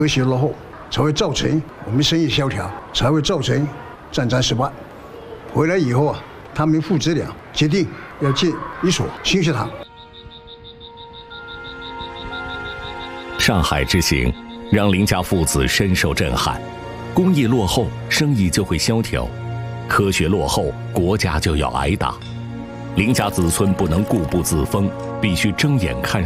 科学落后才会造成我们生意萧条，才会造成战争失败。回来以后啊，他们父子俩决定要建一所新学堂。 上海之行让林家父子深受震撼。工业落后，生意就会萧条；科学落后，国家就要挨打。林家子孙不能固步自封，必须睁眼看